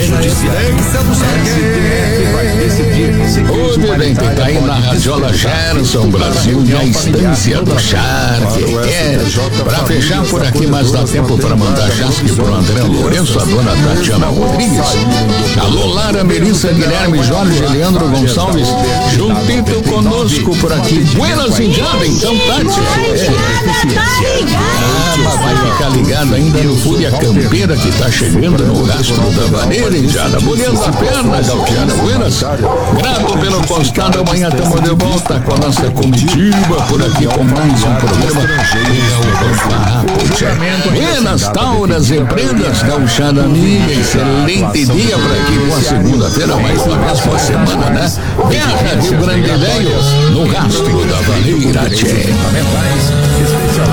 judiciário. STF vai decidir. Ô, bebê, que tá aí na Radiola Gerson Brasil, na Estância do Charque. Pra fechar por aqui, mas dá tempo pra mandar chasque pro André Lourenço, a dona Tatiana Rodrigues. Alô, Lara, Melissa, Guilherme, Jorge, Leandro Gonçalves, juntito conosco por aqui. Buenas indiadas, então, Tati. Vai ficar ligado ainda no Fúria Campeira que tá chegando no Rastro da Vaneira, indiada. Molhando a perna, Gaudiana. Buenas. Grato pelo constado. Amanhã estamos de volta com a nossa comitiva por aqui com mais um programa. Buenas, Tauras e Prendas, gauchada amiga. Excelente dia pra aqui com a segunda-feira, mais uma vez com a semana, né? Terra Rio Grande Velho, no Rastro da Vaneira, tchê.